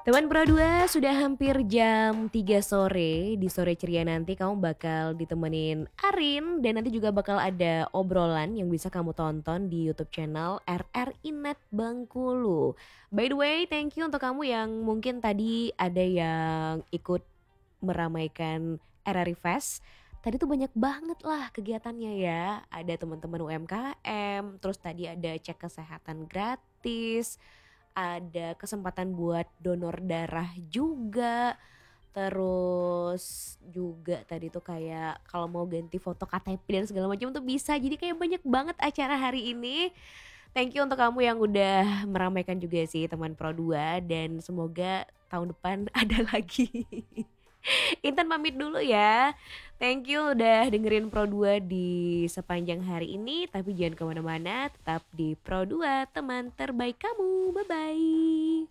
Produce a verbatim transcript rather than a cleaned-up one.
Teman Pro dua sudah hampir jam tiga sore, di sore ceria nanti kamu bakal ditemenin Arin dan nanti juga bakal ada obrolan yang bisa kamu tonton di YouTube channel R R I Net Bengkulu. By the way, thank you untuk kamu yang mungkin tadi ada yang ikut meramaikan R R I Fest. Tadi tuh banyak banget lah kegiatannya ya. Ada teman-teman U M K M, terus tadi ada cek kesehatan gratis, ada kesempatan buat donor darah juga. Terus juga tadi tuh kayak kalau mau ganti foto K T P dan segala macam tuh bisa. Jadi kayak banyak banget acara hari ini. Thank you untuk kamu yang udah meramaikan juga sih teman Pro dua dan semoga tahun depan ada lagi. Intan pamit dulu ya. Thank you udah dengerin Pro dua di sepanjang hari ini. Tapi jangan kemana-mana, tetap di Pro dua, teman terbaik kamu. Bye-bye.